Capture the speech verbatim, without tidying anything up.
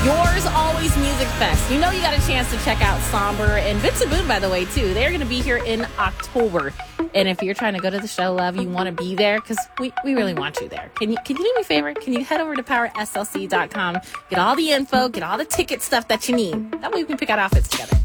Yours Always Music Fest. You know you got a chance to check out Somber and Vincent Boone, by the way, too. They're going to be here in October. And if you're trying to go to the show, love, you want to be there, because we, we really want you there. Can you can you do me a favor? Can you head over to power s l c dot com, get all the info, get all the ticket stuff that you need. That way we can pick out outfits together.